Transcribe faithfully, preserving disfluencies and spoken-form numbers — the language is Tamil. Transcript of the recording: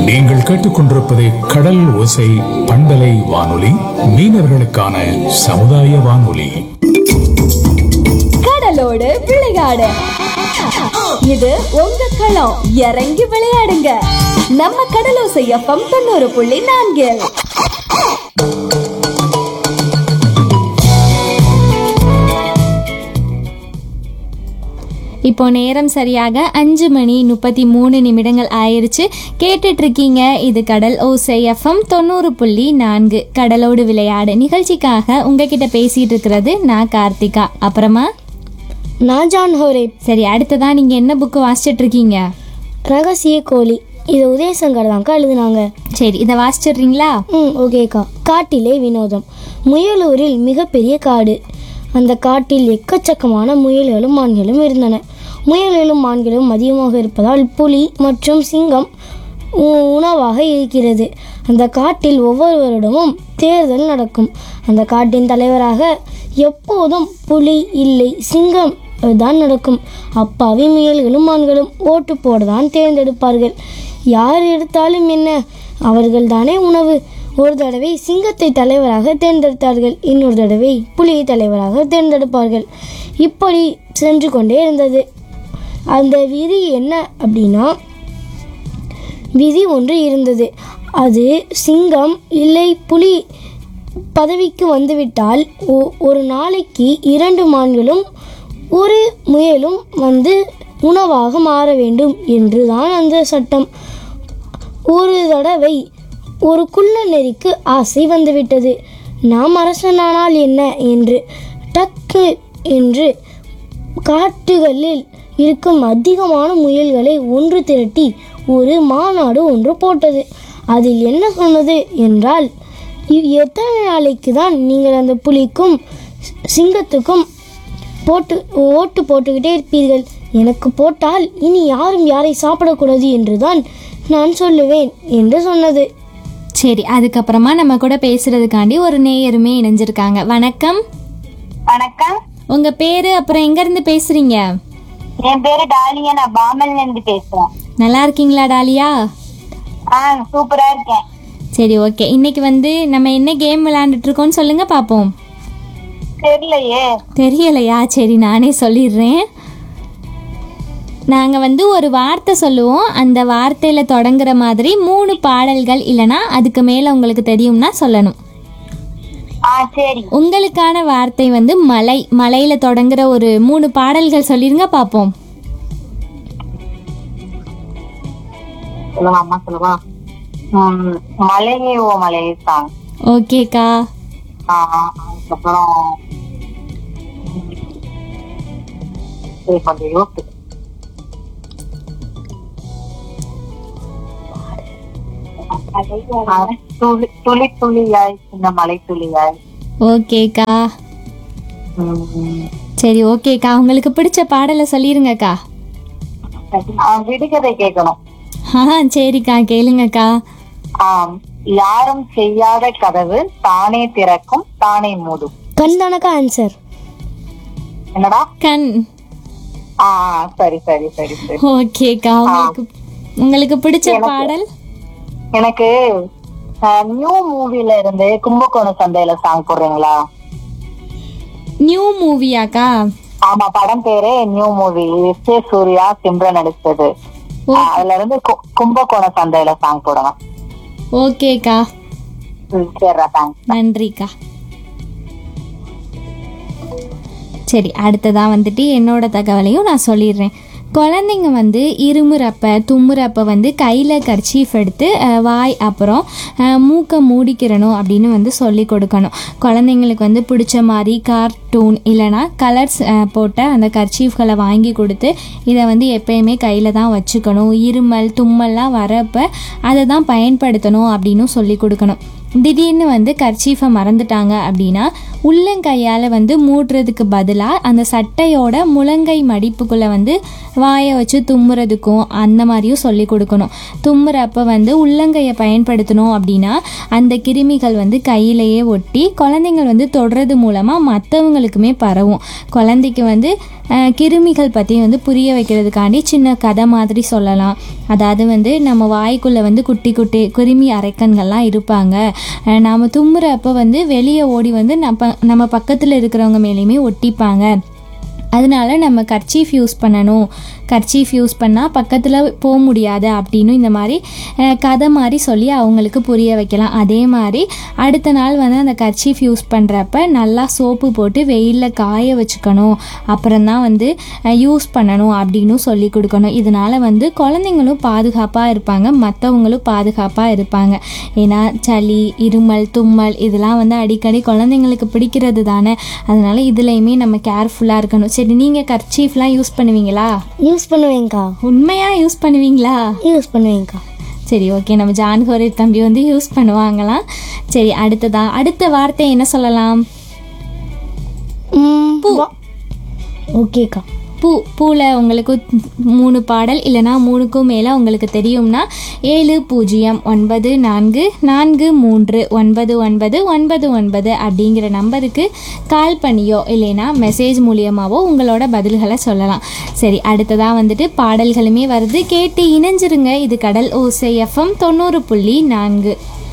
நீங்கள் கேட்டுக்கொண்டிருப்பது கடல் ஓசை பண்பலை வானொலி, மீனவர்களுக்கான சமுதாய வானொலி. கடலோடு விளையாடு, இது உங்க களம். இறங்கி விளையாடுங்க, நம்ம கடலோசை எஃப்எம் தொண்ணூறு புள்ளி நான்கில். இப்போ நேரம் சரியாக அஞ்சு மணி முப்பத்தி மூணு நிமிடங்கள் ஆயிருச்சு. கேட்டுட்டு இருக்கீங்க இது கடல் ஓசை எஃப்எம் தொண்ணூறு புள்ளி நான்கு. கடலோடு விளையாடு நிகழ்ச்சிக்காக உங்ககிட்ட பேசிட்டு இருக்கிறது நான் கார்த்திகா, அப்புறமா நான் ஜான் ஹோரே. சரி, அடுத்ததா நீங்க என்ன புக்கு வாசிச்சுட்டு இருக்கீங்க? ரகசிய கோழி. இது உதயசங்கர் தான்க்கா எழுதுனாங்க. சரி, இதை வாசிச்சிடுறீங்களா? ம் ஓகேக்கா. காட்டிலே வினோதம். முயலூரில் மிகப்பெரிய காடு. அந்த காட்டில் எக்கச்சக்கமான முயல்களும் மான்களும் இருந்தன. முயல்களும் மான்களும் அதிகமாக இருப்பதால் புலி மற்றும் சிங்கம் உணவாக இருக்கிறது. அந்த காட்டில் ஒவ்வொரு வருடமும் தேர்தல் நடக்கும். அந்த காட்டின் தலைவராக எப்போதும் புலி இல்லை சிங்கம் தான் நடக்கும். அப்பாவி முயல்களும் மான்களும் ஓட்டு போட தான் தேர்ந்தெடுப்பார்கள். யார் எடுத்தாலும் என்ன, அவர்கள் தானே உணவு. ஒரு தடவை சிங்கத்தை தலைவராக தேர்ந்தெடுத்தார்கள், இன்னொரு தடவை புலியை தலைவராக தேர்ந்தெடுப்பார்கள். இப்படி சென்று கொண்டே இருந்தது. அந்த விதி என்ன அப்படின்னா, விதி ஒன்று இருந்தது. அது சிங்கம் இல்லை புலி பதவிக்கு வந்துவிட்டால் ஒரு நாளைக்கு இரண்டு மான்களும் ஒரு முயலும் வந்து உணவாக மாற வேண்டும் என்றுதான் அந்த சட்டம். ஒரு தடவை ஒரு குள்ள நெறிக்கு ஆசை வந்துவிட்டது. நாம் அரசனானால் என்ன என்று டக்கு என்று காட்டுகளில் இருக்கும் அதிகமான முயல்களை ஒன்று திரட்டி ஒரு மாநாடு ஒன்று போட்டது. அதில் என்ன சொன்னது என்றால், எத்தனை நாளைக்கு தான் நீங்கள் அந்த புலிக்கும் சிங்கத்துக்கும் போட்டு ஓட்டு போட்டுக்கிட்டே இருப்பீர்கள்? எனக்கு போட்டால் இனி யாரும் யாரை சாப்பிடக்கூடாது என்றுதான் நான் சொல்லுவேன் என்று சொன்னது. சரி, அதுக்கப்புறமா நம்ம கூட பேசுறதுக்காண்டி ஒரு நேயருமே இணைஞ்சிருக்காங்க. வணக்கம். வணக்கம். உங்க பேரு, அப்புறம் எங்க இருந்து பேசுறீங்க? என் பேரு டாலியா, நான் பாமல்ல இருந்து பேசுறேன். நல்லா இருக்கீங்களா டாலியா? ஆ சூப்பரா இருக்கேன். சரி, ஓகே. இன்னைக்கு வந்து நம்ம என்ன கேம் விளையாண்டுட்டு இருக்கோம்னு சொல்லுங்க பாப்போம். தெரியலையே. தெரியலையா? சரி, நானே சொல்லிடுறேன். நாங்கள் வந்து ஒரு வார்த்தை சொல்லுவோம். அந்த வார்த்தையில் தொடங்குற மாதிரி மூணு பாடல்கள் இல்லைனா அதுக்கு மேலே உங்களுக்கு தெரியும்னா சொல்லணும். உங்களுக்கான வார்த்தை வந்து மலை. மலையில் தொடங்குற ஒரு மூணு பாடல்கள் சொல்லிருங்க பார்ப்போம். மலையே ஓ மலையே சாங். ஓகேக்கா. அதுக்கப்புறம் துளி துளியாய் சின்ன மலை துளியாய். ஓகேக்கா. சரி, ஓகேக்கா. உங்களுக்கு பிடிச்ச பாடலை சொல்லிருங்கக்கா. விடுகதை கேட்கணும். ஆ சரிக்கா, கேளுங்கக்கா. ஆம், யாரும் செய்யாத கதவு தானே திறக்கும் தானே மூடும். கண் தானக்கா ஆன்சர். என்னடா? கண். ஆ சரி சரி சரி சரி. ஓகேக்கா. உங்களுக்கு உங்களுக்கு பிடிச்ச பாடல்? எனக்கு நியூ மூவில இருந்து கும்பகோணம் சந்தையில சாங் போடுறீங்களா? நியூ மூவியாக்கா? ஆமா, படம் பேரு new movie. S A Surya Simran நடிச்சது. அதுல இருந்து கும்பகோணம் சந்தையில சாங் போடுங்க. ஓகேக்கா. சரிடா, தேங்க்ஸ். நன்றிக்கா. சரி, அடுத்ததான் வந்துட்டு என்னோட தகவலையும் நான் சொல்லிடுறேன். குழந்தைங்க வந்து இருமுறப்ப தும்முறப்ப வந்து கையில் கர்ச்சீஃப் எடுத்து வாய் அப்புறம் மூக்கை மூடிக்கிறணும் அப்படின்னு வந்து சொல்லி கொடுக்கணும். குழந்தைங்களுக்கு வந்து பிடிச்ச மாதிரி கார்ட்டூன் இல்லைனா கலர்ஸ் போட்ட அந்த கர்ச்சீஃப்களை வாங்கி கொடுத்து இதை வந்து எப்பயுமே கையில் தான் வச்சுக்கணும். இருமல் தும்மல்லாம் வரப்போ அதை தான் பயன்படுத்தணும் அப்படின்னு சொல்லி கொடுக்கணும். திடீர்னு வந்து கர்ச்சீஃபை மறந்துட்டாங்க அப்படின்னா உள்ளங்கையால் வந்து மூடுறதுக்கு பதிலாக அந்த சட்டையோட முழங்கை மடிப்புக்குள்ளே வந்து வாயை வச்சு தும்முறதுக்கும் அந்த மாதிரியும் சொல்லி கொடுக்கணும். தும்முறப்ப வந்து உள்ளங்கையை பயன்படுத்தணும் அப்படின்னா அந்த கிருமிகள் வந்து கையிலேயே ஒட்டி குழந்தைங்கள் வந்து தொடுறது மூலமாக மற்றவங்களுக்குமே பரவும். குழந்தைக்கு வந்து அஹ், கிருமிகள் பற்றி வந்து புரிய வைக்கிறதுக்காண்டி சின்ன கதை மாதிரி சொல்லலாம். அதாவது வந்து நம்ம வாய்க்குள்ளே வந்து குட்டி குட்டி கிருமி அரைக்கன்கள்லாம் இருப்பாங்க. அஹ், நாம் தும்முறப்போ வந்து வெளியே ஓடி வந்து நம்ம நம்ம பக்கத்தில் இருக்கிறவங்க மேலேயுமே ஒட்டிப்பாங்க. அதனால நம்ம கர்ச்சீஃப் யூஸ் பண்ணணும், கர்ச்சீஃப் யூஸ் பண்ணால் பக்கத்தில் போக முடியாது அப்படின்னு இந்த மாதிரி அஹ், கதை மாதிரி சொல்லி அவங்களுக்கு புரிய வைக்கலாம். அதே மாதிரி அடுத்த நாள் வந்து அந்த கர்ச்சீஃப் யூஸ் பண்ணுறப்ப நல்லா சோப்பு போட்டு வெயிலில் காய வச்சுக்கணும், அப்புறம்தான் வந்து யூஸ் பண்ணணும் அப்படின்னு சொல்லி கொடுக்கணும். இதனால் வந்து குழந்தைங்களும் பாதுகாப்பாக இருப்பாங்க, மற்றவங்களும் பாதுகாப்பாக இருப்பாங்க. ஏன்னா சளி, இருமல், தும்மல் இதெல்லாம் வந்து அடிக்கடி குழந்தைங்களுக்கு பிடிக்கிறது தானே. அதனால இதுலேயுமே நம்ம கேர்ஃபுல்லாக இருக்கணும். சரி, நீங்கள் கர்ச்சீஃப்லாம் யூஸ் பண்ணுவீங்களா? யூஸ் பண்ணுவேங்க்கா. உண்மையாக யூஸ் பண்ணுவீங்களா? யூஸ் பண்ணுவேங்க்கா. சரி, ஓகே. நம்ம ஜான்கோரி தம்பி வந்து யூஸ் பண்ணுவாங்களாம். சரி, அடுத்ததான் அடுத்த வார்த்தை என்ன சொல்லலாம்? ம், வா- ஓகேக்கா. பூ. பூவில் உங்களுக்கு மூணு பாடல் இல்லைனா மூணுக்கும் மேலே உங்களுக்கு தெரியும்னா ஏழு பூஜ்ஜியம் ஒன்பது நான்கு நான்கு மூன்று ஒன்பது ஒன்பது ஒன்பது ஒன்பது அப்படிங்கிற நம்பருக்கு கால் பண்ணியோ இல்லைனா மெசேஜ் மூலியமாகவோ உங்களோட பதில்களை சொல்லலாம். சரி, அடுத்ததாக வந்துட்டு பாடல்களுமே வருது, கேட்டு இணைஞ்சிருங்க. இது கடல் ஓசை எஃப்எம் தொண்ணூறு புள்ளி நான்கு.